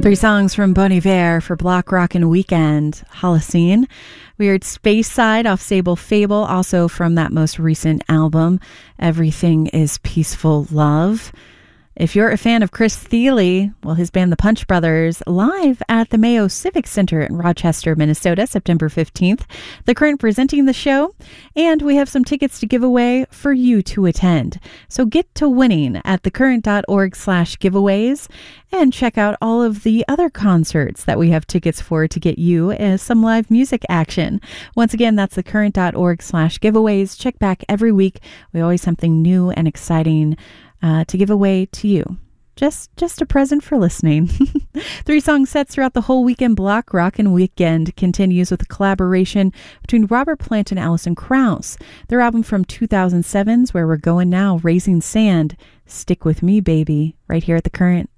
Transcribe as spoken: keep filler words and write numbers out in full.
Three songs from Bon Iver for Block Rockin' Weekend. Holocene. We heard Space Side off Sable Fable, also from that most recent album, Everything is Peaceful Love. If you're a fan of Chris Thile, well, his band The Punch Brothers, live at the Mayo Civic Center in Rochester, Minnesota, September fifteenth. The Current presenting the show, and we have some tickets to give away for you to attend. So get to winning at thecurrent.org slash giveaways and check out all of the other concerts that we have tickets for to get you uh, some live music action. Once again, that's thecurrent.org slash giveaways. Check back every week. We always have something new and exciting Uh, to give away to you. Just just a present for listening. Three song sets throughout the whole weekend. Block Rockin' Weekend continues with a collaboration between Robert Plant and Alison Krauss. Their album from two thousand seven's Where We're Going Now, Raising Sand. Stick with me, baby, right here at The Current.